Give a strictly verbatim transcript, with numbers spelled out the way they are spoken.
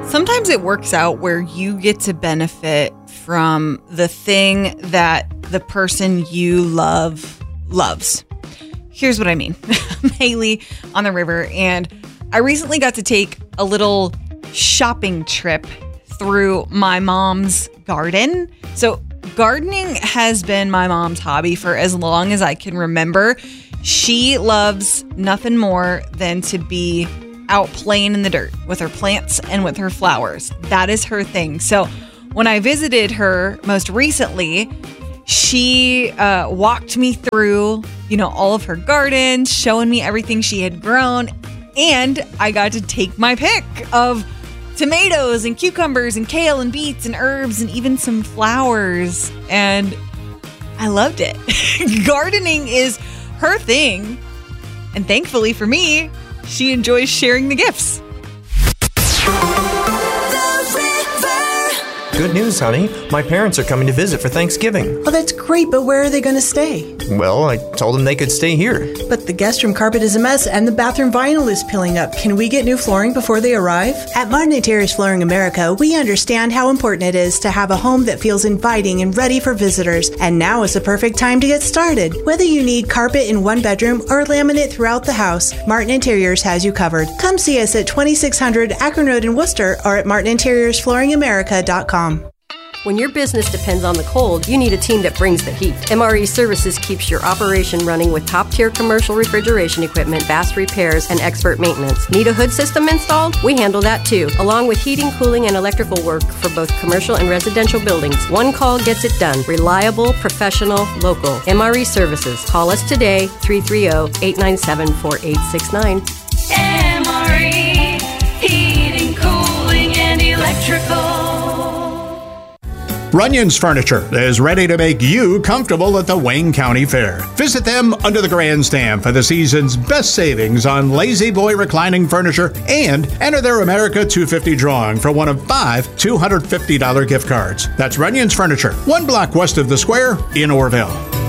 Sometimes it works out where you get to benefit from the thing that the person you love loves. Here's what I mean. I'm Haley on the river, and I recently got to take a little shopping trip through my mom's garden. So gardening has been my mom's hobby for as long as I can remember. She loves nothing more than to be out playing in the dirt with her plants and with her flowers. That is her thing. So when I visited her most recently, she uh, walked me through, you know, all of her gardens, showing me everything she had grown. And I got to take my pick of tomatoes and cucumbers and kale and beets and herbs and even some flowers. And I loved it. Gardening is her thing. And thankfully for me, she enjoys sharing the gifts. Good news, honey. My parents are coming to visit for Thanksgiving. Oh, that's great, but where are they going to stay? Well, I told them they could stay here. But the guest room carpet is a mess and the bathroom vinyl is peeling up. Can we get new flooring before they arrive? At Martin Interiors Flooring America, we understand how important it is to have a home that feels inviting and ready for visitors. And now is the perfect time to get started. Whether you need carpet in one bedroom or laminate throughout the house, Martin Interiors has you covered. Come see us at twenty-six hundred Akron Road in Worcester or at martin interiors flooring america dot com. When your business depends on the cold, you need a team that brings the heat. M R E Services keeps your operation running with top-tier commercial refrigeration equipment, fast repairs, and expert maintenance. Need a hood system installed? We handle that too, along with heating, cooling, and electrical work for both commercial and residential buildings. One call gets it done. Reliable, professional, local. M R E Services. Call us today, three three zero, eight nine seven, four eight six nine. M R E, heating, cooling, and electrical. Runyon's Furniture is ready to make you comfortable at the Wayne County Fair. Visit them under the grandstand for the season's best savings on Lazy Boy reclining furniture and enter their America two fifty drawing for one of five two hundred fifty dollars gift cards. That's Runyon's Furniture, one block west of the square in Orville.